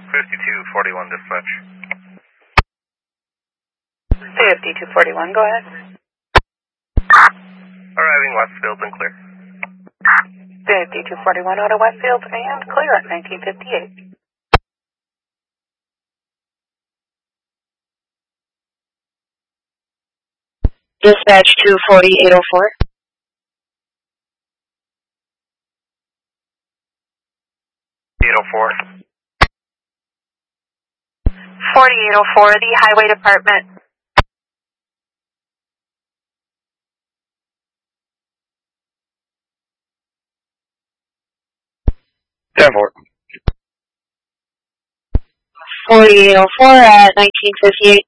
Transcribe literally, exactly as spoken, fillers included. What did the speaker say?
fifty-two forty-one dispatch. fifty-two forty-one, go ahead. Arriving Westfield and clear. fifty-two forty-one out of Westfield and clear at nineteen fifty-eight. Dispatch two forty, eight oh four. eight oh four. forty-eight oh four, the Highway Department. ten four. forty-eight oh four at nineteen fifty-eight.